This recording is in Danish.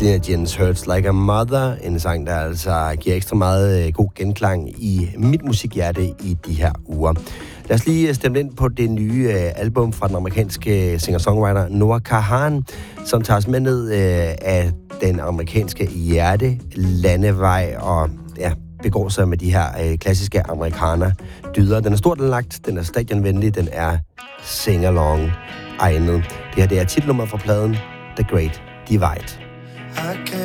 Selena Jens Hurts Like a Mother, en sang, der altså giver ekstra meget god genklang i mit musikhjerte i de her uger. Lad os lige stemme ind på det nye album fra den amerikanske singer-songwriter Noah Kahan, som tager os med ned af den amerikanske hjerte-landevej og begår sig med de her klassiske amerikaner-dyder. Den er stort anlagt, den er stadionvenlig, den er sing-along egnet. Det her det er titelnummer fra pladen The Great Divide. I can't